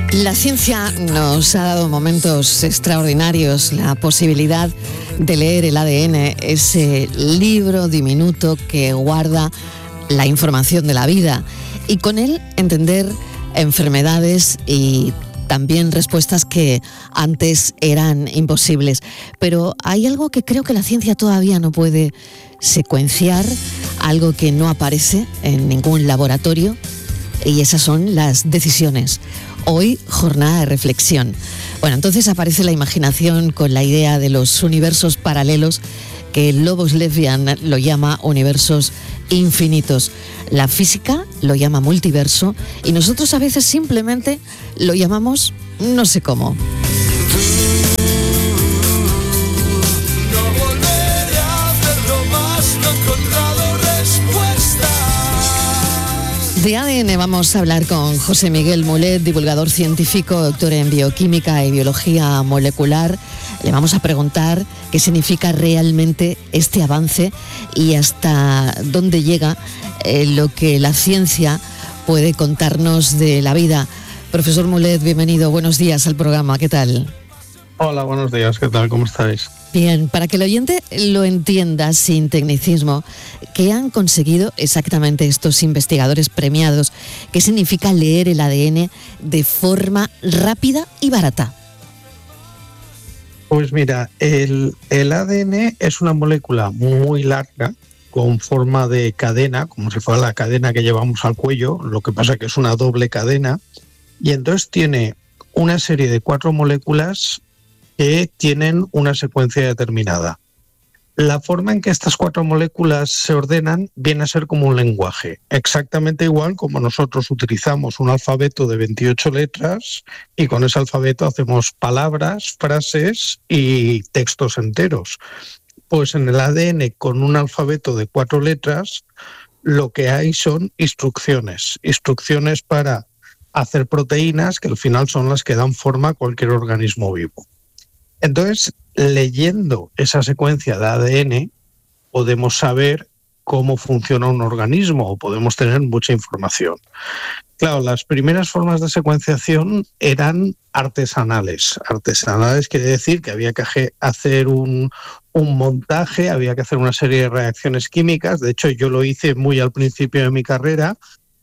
La ciencia nos ha dado momentos extraordinarios, la posibilidad de leer el ADN, ese libro diminuto que guarda la información de la vida, y con él entender enfermedades y también respuestas que antes eran imposibles. Pero hay algo que creo que la ciencia todavía no puede secuenciar, algo que no aparece en ningún laboratorio, y esas son las decisiones. Hoy, jornada de reflexión. Bueno, entonces aparece la imaginación con la idea de los universos paralelos, que Lobos Lesbian lo llama universos infinitos. La física lo llama multiverso y nosotros a veces simplemente lo llamamos no sé cómo. De ADN vamos a hablar con José Miguel Mulet, divulgador científico, doctor en bioquímica y biología molecular. Le vamos a preguntar qué significa realmente este avance y hasta dónde llega lo que la ciencia puede contarnos de la vida. Profesor Mulet, bienvenido, buenos días al programa, ¿qué tal? Hola, buenos días, ¿qué tal? ¿Cómo estáis? Bien, para que el oyente lo entienda sin tecnicismo, ¿qué han conseguido exactamente estos investigadores premiados? ¿Qué significa leer el ADN de forma rápida y barata? Pues mira, el ADN es una molécula muy larga, con forma de cadena, como si fuera la cadena que llevamos al cuello, lo que pasa que es una doble cadena, y entonces tiene una serie de 4 moléculas que tienen una secuencia determinada. La forma en que estas 4 moléculas se ordenan viene a ser como un lenguaje, exactamente igual como nosotros utilizamos un alfabeto de 28 letras y con ese alfabeto hacemos palabras, frases y textos enteros. Pues en el ADN, con un alfabeto de 4 letras, lo que hay son instrucciones para hacer proteínas que al final son las que dan forma a cualquier organismo vivo. Entonces, leyendo esa secuencia de ADN, podemos saber cómo funciona un organismo o podemos tener mucha información. Claro, las primeras formas de secuenciación eran artesanales. Artesanales quiere decir que había que hacer un montaje, había que hacer una serie de reacciones químicas. De hecho, yo lo hice muy al principio de mi carrera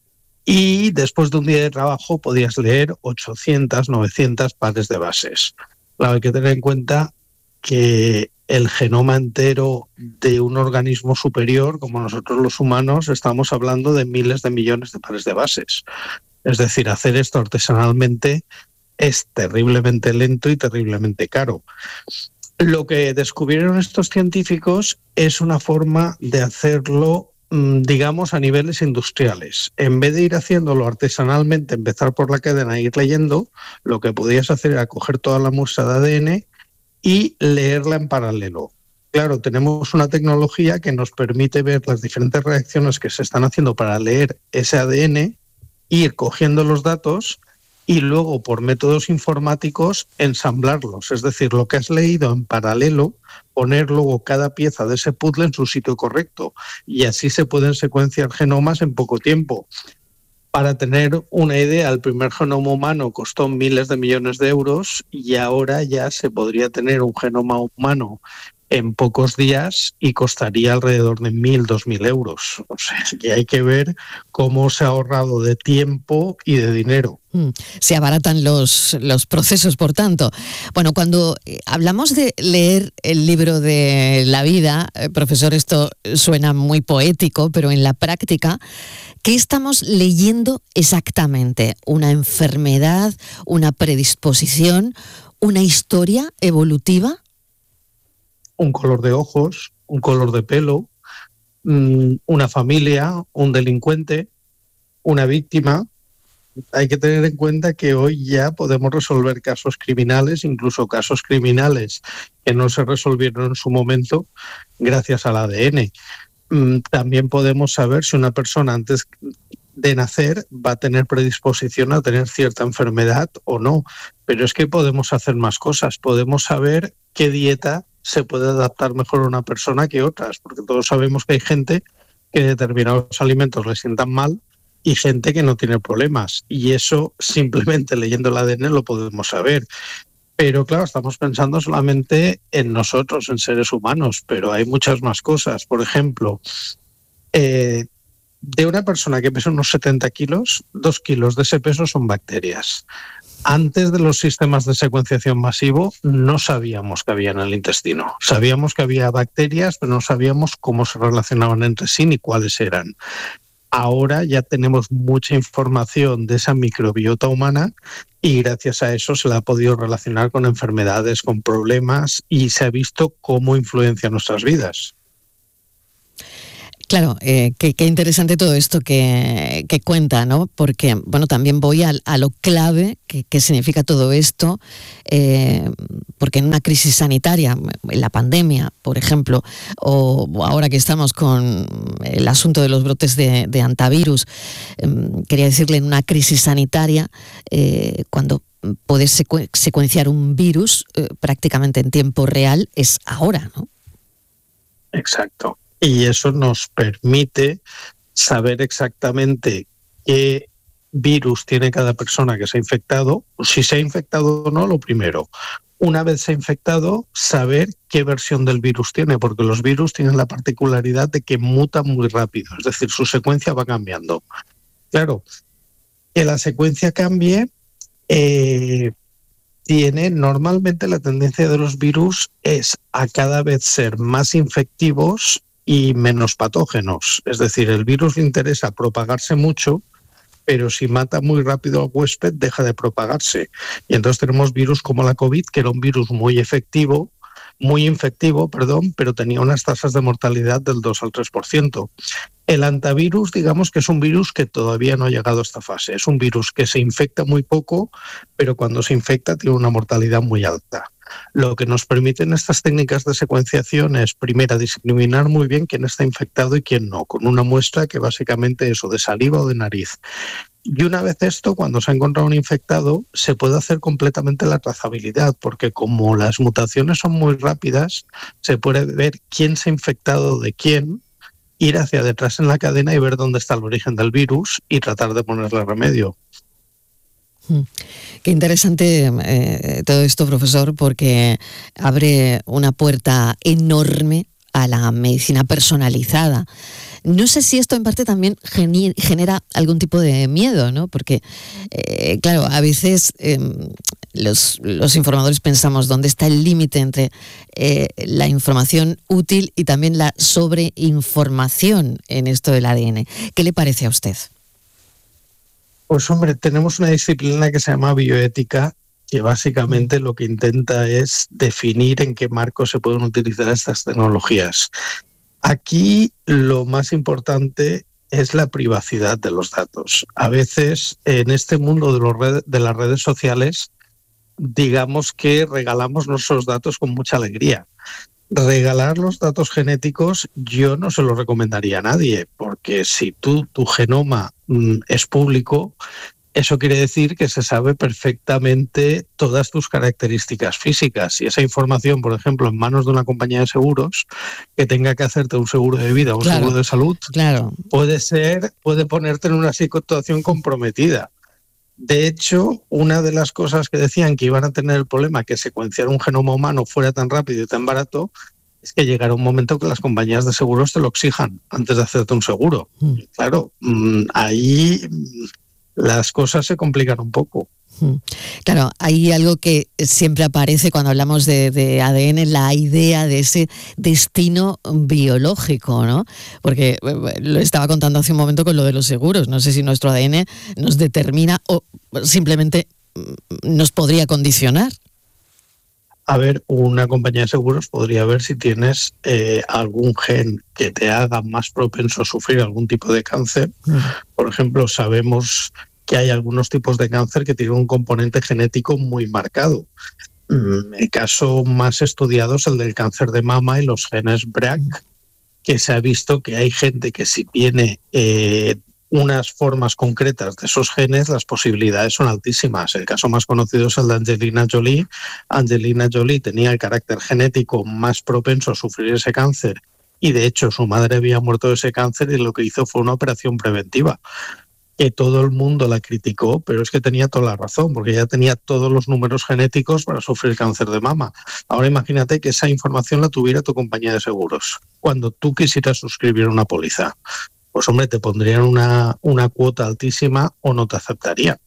y después de un día de trabajo podías leer 800, 900 pares de bases. Claro, hay que tener en cuenta que el genoma entero de un organismo superior, como nosotros los humanos, estamos hablando de miles de millones de pares de bases. Es decir, hacer esto artesanalmente es terriblemente lento y terriblemente caro. Lo que descubrieron estos científicos es una forma de hacerlo, digamos, a niveles industriales. En vez de ir haciéndolo artesanalmente, empezar por la cadena e ir leyendo, lo que podías hacer era coger toda la muestra de ADN y leerla en paralelo. Claro, tenemos una tecnología que nos permite ver las diferentes reacciones que se están haciendo para leer ese ADN, ir cogiendo los datos y luego por métodos informáticos ensamblarlos. Es decir, lo que has leído en paralelo, poner luego cada pieza de ese puzzle en su sitio correcto. Y así se pueden secuenciar genomas en poco tiempo. Para tener una idea, el primer genoma humano costó miles de millones de euros y ahora ya se podría tener un genoma humano en pocos días y costaría alrededor de 1.000, 2.000 euros. O sea, que hay que ver cómo se ha ahorrado de tiempo y de dinero. Se abaratan los procesos, por tanto. Bueno, cuando hablamos de leer el libro de la vida, profesor, esto suena muy poético, pero en la práctica, ¿qué estamos leyendo exactamente? ¿Una enfermedad, una predisposición, una historia evolutiva? Un color de ojos, un color de pelo, una familia, un delincuente, una víctima. Hay que tener en cuenta que hoy ya podemos resolver casos criminales, incluso casos criminales que no se resolvieron en su momento gracias al ADN. También podemos saber si una persona antes de nacer va a tener predisposición a tener cierta enfermedad o no. Pero es que podemos hacer más cosas. Podemos saber qué dieta se puede adaptar mejor a una persona que otras, porque todos sabemos que hay gente que determinados alimentos le sientan mal y gente que no tiene problemas. Y eso simplemente leyendo el ADN lo podemos saber. Pero claro, estamos pensando solamente en nosotros, en seres humanos, pero hay muchas más cosas. Por ejemplo, de una persona que pesa unos 70 kilos, 2 kilos de ese peso son bacterias. Antes de los sistemas de secuenciación masivo no sabíamos que había en el intestino. Sabíamos que había bacterias, pero no sabíamos cómo se relacionaban entre sí ni cuáles eran. Ahora ya tenemos mucha información de esa microbiota humana y gracias a eso se la ha podido relacionar con enfermedades, con problemas, y se ha visto cómo influencia nuestras vidas. Claro, qué interesante todo esto que cuenta, ¿no? Porque, bueno, también voy a lo clave que significa todo esto, porque en una crisis sanitaria, en la pandemia, por ejemplo, o ahora que estamos con el asunto de los brotes de antivirus, quería decirle, en una crisis sanitaria, cuando puedes secuenciar un virus prácticamente en tiempo real, es ahora, ¿no? Exacto. Y eso nos permite saber exactamente qué virus tiene cada persona que se ha infectado, si se ha infectado o no, lo primero. Una vez se ha infectado, saber qué versión del virus tiene, porque los virus tienen la particularidad de que mutan muy rápido, es decir, su secuencia va cambiando. Claro, que la secuencia cambie, tiene normalmente la tendencia de los virus es a cada vez ser más infectivos y menos patógenos. Es decir, el virus le interesa propagarse mucho, pero si mata muy rápido al huésped, deja de propagarse. Y entonces tenemos virus como la COVID, que era un virus muy infectivo, pero tenía unas tasas de mortalidad del 2 al 3%. El antivirus, digamos que es un virus que todavía no ha llegado a esta fase. Es un virus que se infecta muy poco, pero cuando se infecta tiene una mortalidad muy alta. Lo que nos permiten estas técnicas de secuenciación es, primero, discriminar muy bien quién está infectado y quién no, con una muestra que básicamente es o de saliva o de nariz. Y una vez esto, cuando se ha encontrado un infectado, se puede hacer completamente la trazabilidad, porque como las mutaciones son muy rápidas, se puede ver quién se ha infectado de quién, ir hacia detrás en la cadena y ver dónde está el origen del virus y tratar de ponerle remedio. Qué interesante todo esto, profesor, porque abre una puerta enorme a la medicina personalizada. No sé si esto en parte también genera algún tipo de miedo, ¿no? Porque, claro, a veces los informadores pensamos dónde está el límite entre la información útil y también la sobreinformación en esto del ADN. ¿Qué le parece a usted? Pues hombre, tenemos una disciplina que se llama bioética, que básicamente lo que intenta es definir en qué marco se pueden utilizar estas tecnologías. Aquí lo más importante es la privacidad de los datos. A veces en este mundo de las redes sociales, digamos que regalamos nuestros datos con mucha alegría. Regalar los datos genéticos yo no se lo recomendaría a nadie, porque si tu genoma es público, eso quiere decir que se sabe perfectamente todas tus características físicas. Y esa información, por ejemplo, en manos de una compañía de seguros que tenga que hacerte un seguro de vida o un seguro de salud, puede ponerte en una situación comprometida. De hecho, una de las cosas que decían que iban a tener el problema que secuenciar un genoma humano fuera tan rápido y tan barato es que llegará un momento que las compañías de seguros te lo exijan antes de hacerte un seguro. Y claro, ahí las cosas se complican un poco. Claro, hay algo que siempre aparece cuando hablamos de ADN, la idea de ese destino biológico, ¿no? Porque lo estaba contando hace un momento con lo de los seguros. No sé si nuestro ADN nos determina o simplemente nos podría condicionar. A ver, una compañía de seguros podría ver si tienes algún gen que te haga más propenso a sufrir algún tipo de cáncer. Por ejemplo, sabemos que hay algunos tipos de cáncer que tienen un componente genético muy marcado. El caso más estudiado es el del cáncer de mama y los genes BRCA, que se ha visto que hay gente que si tiene unas formas concretas de esos genes, las posibilidades son altísimas. El caso más conocido es el de Angelina Jolie. Angelina Jolie tenía el carácter genético más propenso a sufrir ese cáncer y de hecho su madre había muerto de ese cáncer y lo que hizo fue una operación preventiva. que todo el mundo la criticó, pero es que tenía toda la razón, porque ya tenía todos los números genéticos para sufrir cáncer de mama. Ahora imagínate que esa información la tuviera tu compañía de seguros. Cuando tú quisieras suscribir una póliza, pues hombre, te pondrían una cuota altísima o no te aceptarían.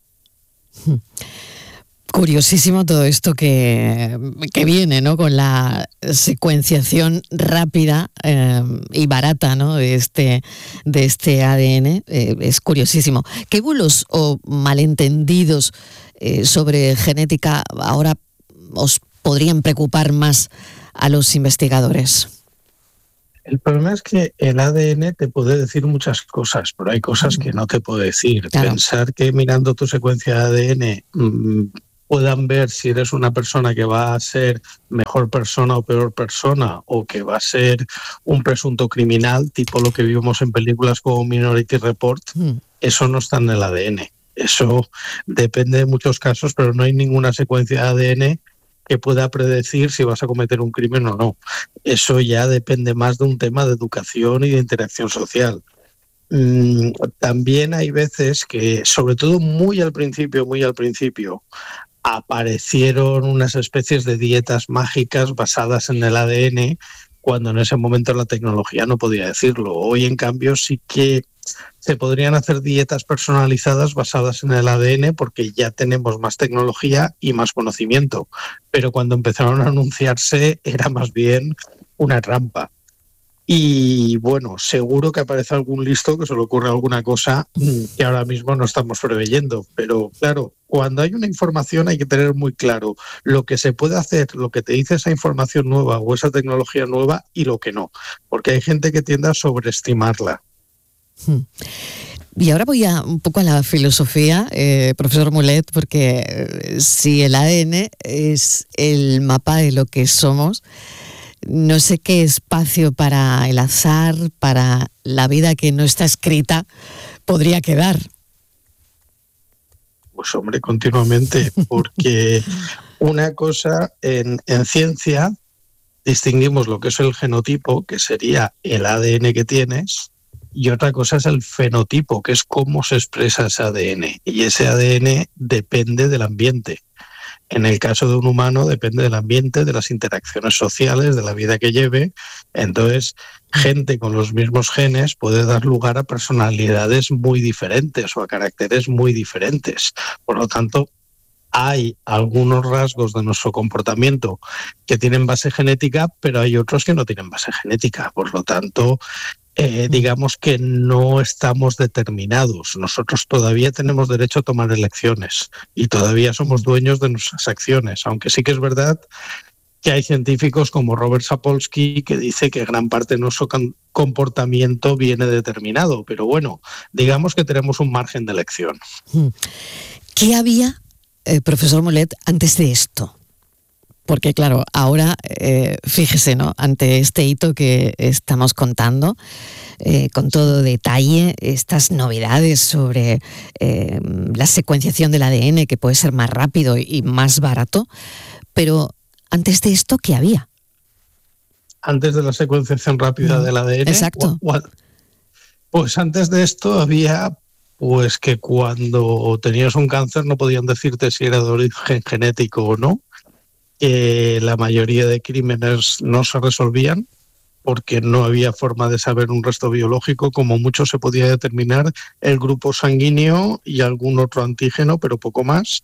Curiosísimo todo esto que viene, ¿no?, con la secuenciación rápida y barata, ¿no?, de este ADN. Es curiosísimo. ¿Qué bulos o malentendidos sobre genética ahora os podrían preocupar más a los investigadores? El problema es que el ADN te puede decir muchas cosas, pero hay cosas que no te puede decir. Claro. Pensar que mirando tu secuencia de ADN puedan ver si eres una persona que va a ser mejor persona o peor persona, o que va a ser un presunto criminal, tipo lo que vimos en películas como Minority Report, eso no está en el ADN. Eso depende de muchos casos, pero no hay ninguna secuencia de ADN que pueda predecir si vas a cometer un crimen o no. Eso ya depende más de un tema de educación y de interacción social. También hay veces que, sobre todo muy al principio, aparecieron unas especies de dietas mágicas basadas en el ADN, cuando en ese momento la tecnología no podía decirlo. Hoy, en cambio, sí que se podrían hacer dietas personalizadas basadas en el ADN, porque ya tenemos más tecnología y más conocimiento. Pero cuando empezaron a anunciarse era más bien una trampa. Y bueno, seguro que aparece algún listo que se le ocurre alguna cosa que ahora mismo no estamos preveyendo. Pero claro, cuando hay una información hay que tener muy claro lo que se puede hacer, lo que te dice esa información nueva o esa tecnología nueva, y lo que no. Porque hay gente que tiende a sobreestimarla. Y ahora voy un poco a la filosofía, profesor Mulet, porque si el ADN es el mapa de lo que somos, no sé qué espacio para el azar, para la vida que no está escrita, podría quedar. Pues hombre, continuamente, porque una cosa en ciencia distinguimos lo que es el genotipo, que sería el ADN que tienes, y otra cosa es el fenotipo, que es cómo se expresa ese ADN. Y ese ADN depende del ambiente. En el caso de un humano depende del ambiente, de las interacciones sociales, de la vida que lleve. Entonces, gente con los mismos genes puede dar lugar a personalidades muy diferentes o a caracteres muy diferentes. Por lo tanto, hay algunos rasgos de nuestro comportamiento que tienen base genética, pero hay otros que no tienen base genética. Por lo tanto, digamos que no estamos determinados. Nosotros todavía tenemos derecho a tomar elecciones y todavía somos dueños de nuestras acciones, aunque sí que es verdad que hay científicos como Robert Sapolsky que dice que gran parte de nuestro comportamiento viene determinado, pero bueno, digamos que tenemos un margen de elección. ¿Qué había, profesor Mulet, antes de esto? Porque claro, ahora, fíjese, ¿no?, ante este hito que estamos contando, con todo detalle, estas novedades sobre la secuenciación del ADN, que puede ser más rápido y más barato, pero antes de esto, ¿qué había? Antes de la secuenciación rápida del ADN. Exacto. Pues antes de esto había, pues, que cuando tenías un cáncer no podían decirte si era de origen genético o no. La mayoría de crímenes no se resolvían porque no había forma de saber un resto biológico. Como mucho se podía determinar el grupo sanguíneo y algún otro antígeno, pero poco más.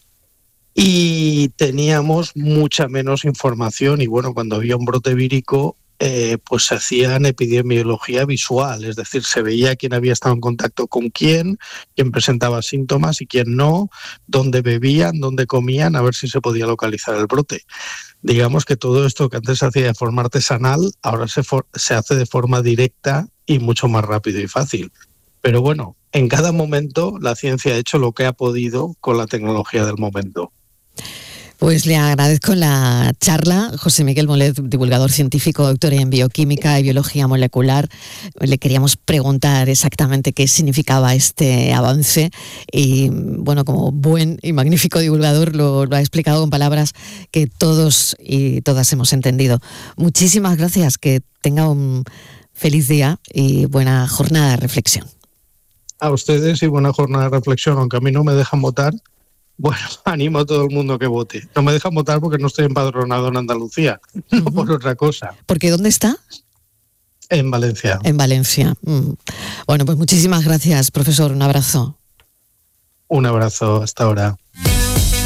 Y teníamos mucha menos información, y bueno, cuando había un brote vírico, pues se hacía en epidemiología visual, es decir, se veía quién había estado en contacto con quién presentaba síntomas y quién no, dónde bebían, dónde comían, a ver si se podía localizar el brote. Digamos que todo esto que antes se hacía de forma artesanal, ahora se hace de forma directa y mucho más rápido y fácil. Pero bueno, en cada momento la ciencia ha hecho lo que ha podido con la tecnología del momento. Pues le agradezco la charla. José Miguel Mulet, divulgador científico, doctor en bioquímica y biología molecular. Le queríamos preguntar exactamente qué significaba este avance y, bueno, como buen y magnífico divulgador lo ha explicado con palabras que todos y todas hemos entendido. Muchísimas gracias, que tenga un feliz día y buena jornada de reflexión. A ustedes y buena jornada de reflexión, aunque a mí no me dejan votar. Bueno, animo a todo el mundo que vote. No me dejan votar porque no estoy empadronado en Andalucía, no por otra cosa. ¿Porque dónde está? En Valencia. En Valencia. Bueno, pues muchísimas gracias, profesor. Un abrazo. Un abrazo, hasta ahora.